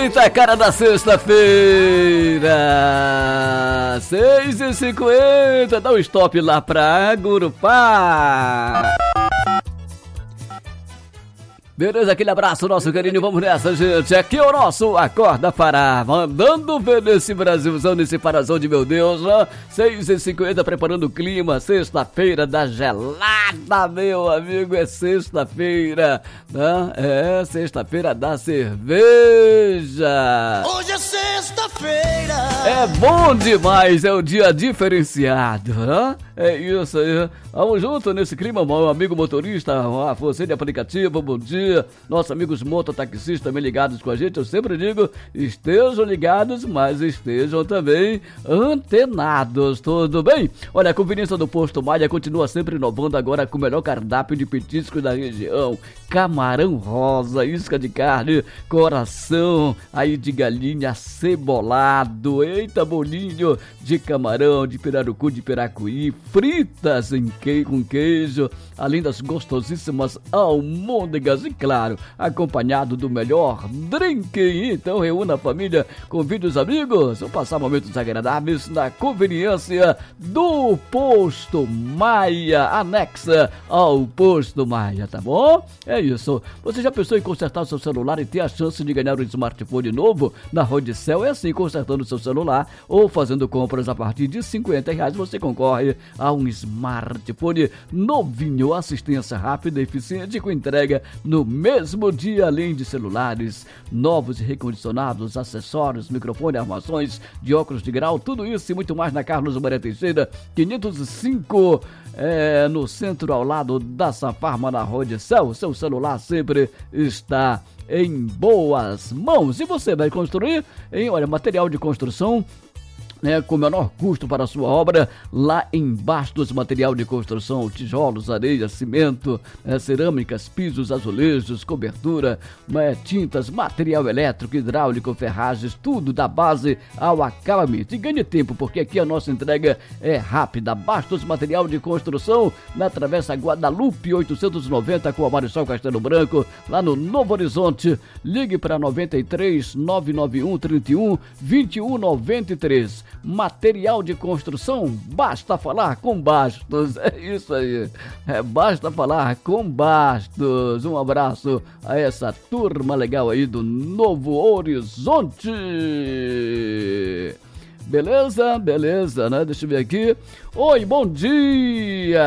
Eita, cara da sexta-feira! 6h50, dá um stop lá pra Gurupá. Beleza, aquele abraço, nosso carinho, vamos nessa, gente. Aqui é o nosso Acorda Pará, mandando ver nesse Brasilzão, nesse parazão de meu Deus, 6h50, preparando o clima, sexta-feira da gelada, meu amigo, é sexta-feira, né? É sexta-feira da cerveja. Hoje é sexta-feira. É bom demais, é um dia diferenciado, né? É isso aí. Vamos junto nesse clima, meu amigo motorista, você de aplicativo, bom dia. Nossos amigos mototaxistas também ligados com a gente, eu sempre digo, estejam ligados, mas estejam também antenados, tudo bem? Olha, a conveniência do Posto Maia continua sempre inovando agora com o melhor cardápio de petiscos da região. Camarão rosa, isca de carne, coração aí de galinha cebolado, eita, bolinho de camarão, de pirarucu, de piracuí, fritas com queijo, além das gostosíssimas almôndegas e, claro, acompanhado do melhor drink. Então reúna a família, convide os amigos, vão passar momentos agradáveis na conveniência do Posto Maia, anexa ao Posto Maia, tá bom? É isso. Você já pensou em consertar o seu celular e ter a chance de ganhar um smartphone novo? Na Rodicel é assim, consertando o seu celular ou fazendo compras a partir de R$50, você concorre a um smartphone novinho, assistência rápida e eficiente com entrega no mesmo dia, além de celulares novos e recondicionados, acessórios, microfone, armações de óculos de grau, tudo isso e muito mais na Carlos Maria Teixeira 505, no centro ao lado da Safarma, na Rodicel. O seu celular sempre está em boas mãos. E você vai construir, olha, material de construção, com o menor custo para a sua obra, lá em Bastos, material de construção, tijolos, areia, cimento, cerâmicas, pisos, azulejos, cobertura, tintas, material elétrico, hidráulico, ferragens, tudo da base ao acabamento. E ganhe tempo, porque aqui a nossa entrega é rápida. Bastos, material de construção, na Travessa Guadalupe 890, com a Marechal Castelo Branco, lá no Novo Horizonte. Ligue para 93 991 31 21 93. Material de construção, basta falar com Bastos, é isso aí, basta falar com Bastos. Um abraço a essa turma legal aí do Novo Horizonte. Beleza? Beleza, né? Deixa eu ver aqui. Oi, bom dia!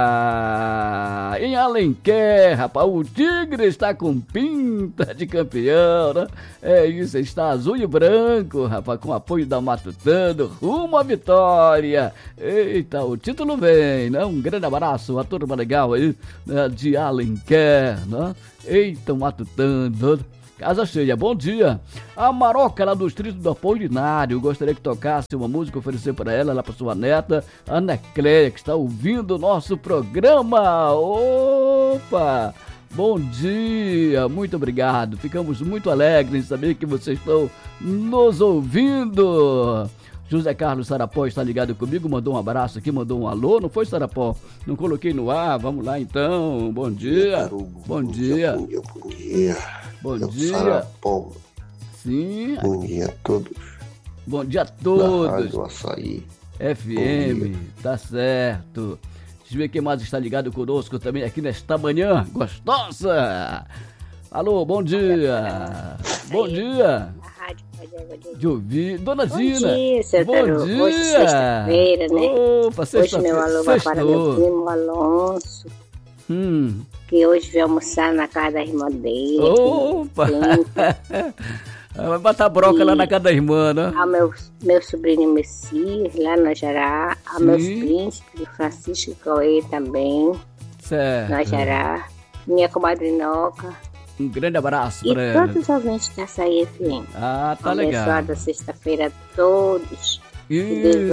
Em Alenquer, rapaz, o Tigre está com pinta de campeão, né? É isso, está azul e branco, rapaz, com apoio da Matutano, rumo à vitória. Eita, o título vem, né? Um grande abraço a turma legal aí, né? De Alenquer, né? Eita, Matutano. Casa cheia, bom dia. A Maroca lá do distrito do Apolinário, gostaria que tocasse uma música, oferecer para ela, lá para sua neta, Ana Cléia, que está ouvindo o nosso programa. Opa! Bom dia, muito obrigado. Ficamos muito alegres em saber que vocês estão nos ouvindo. José Carlos Sarapó está ligado comigo, mandou um abraço aqui, mandou um alô, não foi, Sarapó? Não coloquei no ar, vamos lá então. Bom dia. Bom dia. Bom dia. Bom dia. Sarapó. Sim. Bom dia a todos. Bom dia a todos. Da Rádio Açaí. FM, tá certo. Deixa eu ver quem mais está ligado conosco também aqui nesta manhã gostosa. Alô, bom dia. Bom dia. De ouvir. Dona Dina. Bom dia, seu Bom Taru. dia. Hoje sexta-feira, né? Opa, hoje meu alô vai para meu primo Alonso. Que hoje veio almoçar na casa da irmã dele. Opa! Vai botar broca lá na casa da irmã, né? Ao meu sobrinho Messias, lá na Jará. A meus príncipes, Francisco e Cauê também. Certo. Na Jará. Minha comadre Noca. Um grande abraço para ela. E todos os ouvintes da Açaí FM. Ah, tá legal. Abençoada sexta-feira a todos.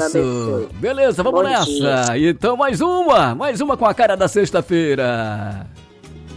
Isso. Beleza, vamos nessa. Dia. Então mais uma com a cara da sexta-feira.